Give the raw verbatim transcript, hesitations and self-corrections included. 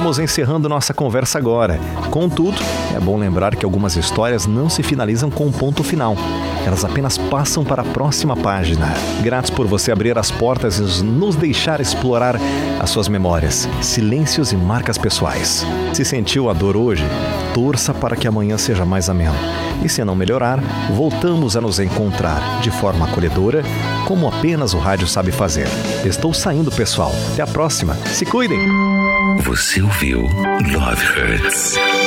Vamos encerrando nossa conversa agora. Contudo, é bom lembrar que algumas histórias não se finalizam com um ponto final. Elas apenas passam para a próxima página. Gratos por você abrir as portas e nos deixar explorar as suas memórias, silêncios e marcas pessoais. Se sentiu a dor hoje, torça para que amanhã seja mais ameno. E se não melhorar, voltamos a nos encontrar de forma acolhedora, como apenas o rádio sabe fazer. Estou saindo, pessoal. Até a próxima. Se cuidem! Você ouviu Love Hurts.